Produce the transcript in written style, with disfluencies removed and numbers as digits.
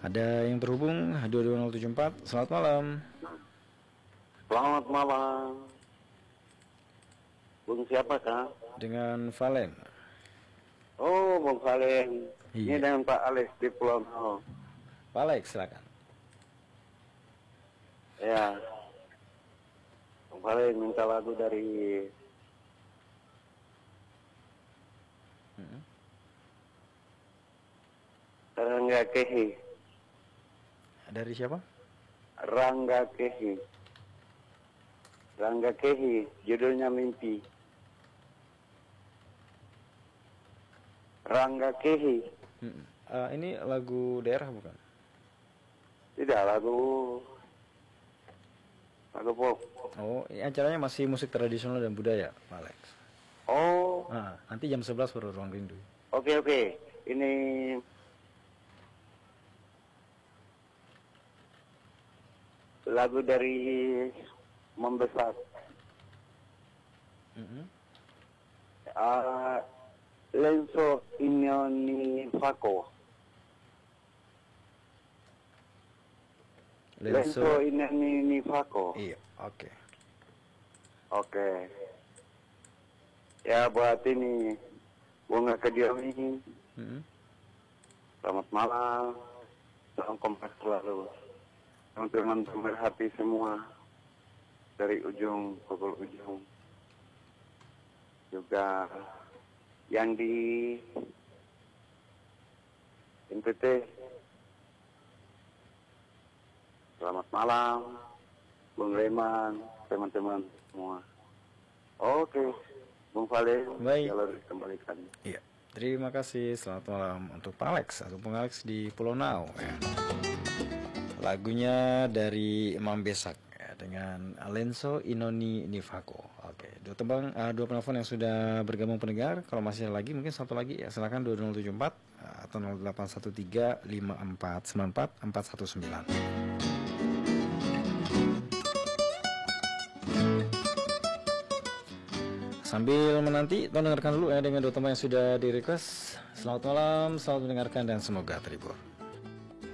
Ada yang terhubung 22074. Selamat malam. Selamat malam. Bung siapa kah? Dengan Valen. Oh, Bung Valen. Iya. Ini dengan Pak Alex di Pulau Nol. Pak Alex, silakan. Ya. Bung Valen minta lagu dari Rangga Kehi. Dari siapa? Rangga Kehi. Rangga Kehi, judulnya Mimpi. Rangga Kehi. Ini lagu daerah bukan? Tidak, lagu pop. Oh, ini acaranya masih musik tradisional dan budaya, Pak Alex. Oh, Nah, nanti jam 11 baru Ruang Rindu. oke. Ini lagu dari Membesar. Lenzo Inoni Fako. Lenzo Inoni Fako. Iya, oke. Oke. Ya, buat ini Bunga Kediawi. Selamat malam. Salam kompak selalu. Teman-teman pemerhati semua dari ujung ke ujung. Juga yang di NTT. Selamat malam, Bung Leman, teman-teman semua. Oke, Bung Valen, baik. kalau dikembalikan. Iya, terima kasih. Selamat malam untuk Pak Alex atau Bung Alex di Pulau Nau. Ya. Lagunya dari Imam Besak ya, dengan Lenzo Inoni Nifako. Oke, dua penelpon yang sudah bergabung pendengar. Kalau masih ada lagi, mungkin satu lagi ya, silakan 2074 atau 0813 5494 419. Sambil menanti, tolong dengarkan dulu ya dengan dua teman yang sudah di request. Selamat malam, selamat mendengarkan dan semoga terhibur.